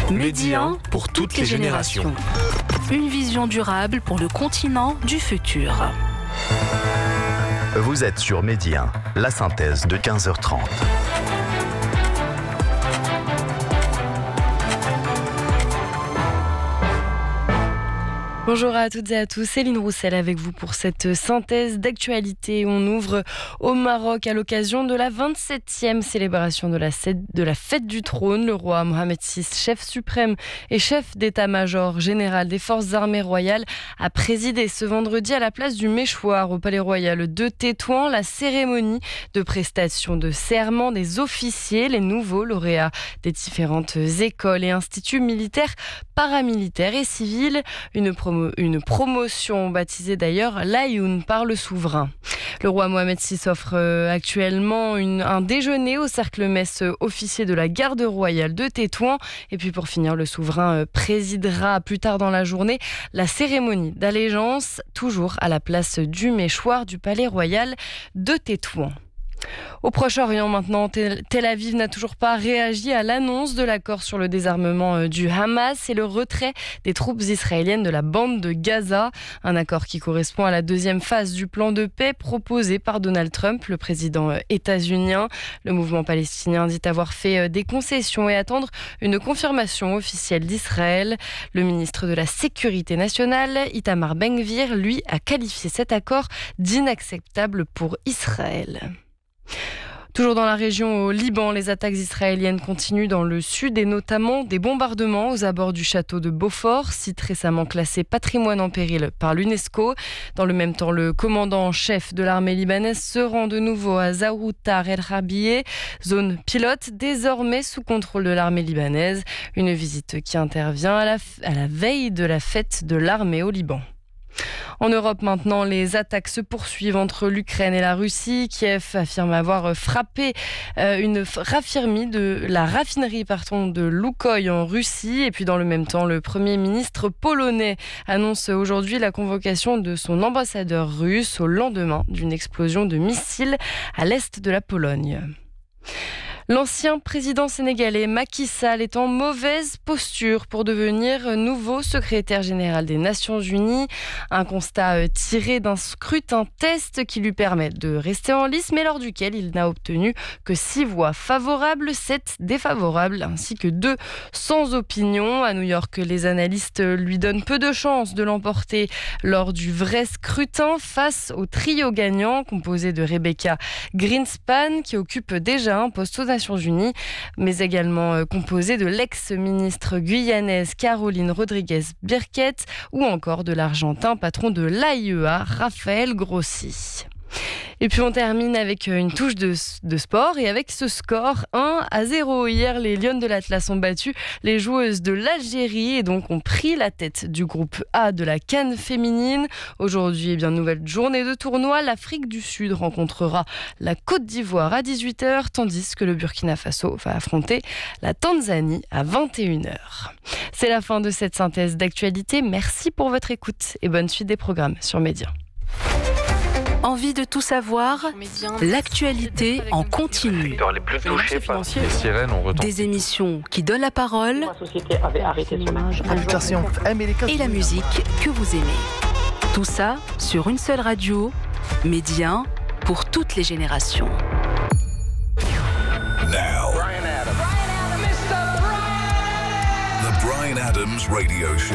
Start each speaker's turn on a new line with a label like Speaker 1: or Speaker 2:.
Speaker 1: Médien pour toutes les générations.
Speaker 2: Une vision durable pour le continent du futur.
Speaker 3: Vous êtes sur Médien, la synthèse de 15h30.
Speaker 4: Bonjour à toutes et à tous, Céline Roussel avec vous pour cette synthèse d'actualité. On ouvre au Maroc à l'occasion de la 27e célébration de la fête du trône. Le roi Mohamed VI, chef suprême et chef d'état-major général des forces armées royales, a présidé ce vendredi à la place du Méchoir au Palais Royal de Tétouan la cérémonie de prestation de serment des officiers, les nouveaux lauréats des différentes écoles et instituts militaires, paramilitaires et civils. Une promotion baptisée d'ailleurs l'Ayoun par le souverain. Le roi Mohamed VI offre actuellement un déjeuner au cercle messe officier de la garde royale de Tétouan. Et puis pour finir, le souverain présidera plus tard dans la journée la cérémonie d'allégeance, toujours à la place du Méchoir du Palais Royal de Tétouan. Au Proche-Orient maintenant, Tel Aviv n'a toujours pas réagi à l'annonce de l'accord sur le désarmement du Hamas et le retrait des troupes israéliennes de la bande de Gaza. Un accord qui correspond à la deuxième phase du plan de paix proposé par Donald Trump, le président états-unien. Le mouvement palestinien dit avoir fait des concessions et attendre une confirmation officielle d'Israël. Le ministre de la Sécurité nationale, Itamar Ben-Gvir, lui, a qualifié cet accord d'inacceptable pour Israël. Toujours dans la région au Liban, les attaques israéliennes continuent dans le sud et notamment des bombardements aux abords du château de Beaufort, site récemment classé patrimoine en péril par l'UNESCO. Dans le même temps, le commandant en chef de l'armée libanaise se rend de nouveau à Zaoutar el-Rabieh, zone pilote désormais sous contrôle de l'armée libanaise. Une visite qui intervient à la veille de la fête de l'armée au Liban. En Europe maintenant, les attaques se poursuivent entre l'Ukraine et la Russie. Kiev affirme avoir frappé la raffinerie de Loukoï en Russie. Et puis dans le même temps, le Premier ministre polonais annonce aujourd'hui la convocation de son ambassadeur russe au lendemain d'une explosion de missiles à l'est de la Pologne. L'ancien président sénégalais Macky Sall est en mauvaise posture pour devenir nouveau secrétaire général des Nations Unies. Un constat tiré d'un scrutin test qui lui permet de rester en lice, mais lors duquel il n'a obtenu que 6 voix favorables, 7 défavorables, ainsi que 2 sans opinion. À New York, les analystes lui donnent peu de chances de l'emporter lors du vrai scrutin face au trio gagnant composé de Rebecca Greenspan, qui occupe déjà un poste aux Nations Unies, mais également composé de l'ex-ministre guyanaise Caroline Rodriguez Birquet ou encore de l'Argentin patron de l'AIEA, Raphaël Grossi. Et puis on termine avec une touche de sport et avec ce score 1-0. Hier, les Lionnes de l'Atlas ont battu les joueuses de l'Algérie et donc ont pris la tête du groupe A de la CAN féminine. Aujourd'hui, nouvelle journée de tournoi. L'Afrique du Sud rencontrera la Côte d'Ivoire à 18h, tandis que le Burkina Faso va affronter la Tanzanie à 21h. C'est la fin de cette synthèse d'actualité. Merci pour votre écoute et bonne suite des programmes sur Médien.
Speaker 2: Envie de tout savoir? L'actualité en continu.
Speaker 5: Les plus touchés par les sirènes ont retenti.
Speaker 2: Des émissions qui donnent la parole et la musique que vous aimez. Tout ça sur une seule radio, Médien pour toutes les générations.
Speaker 6: Now, the Bryan Adams Radio Show.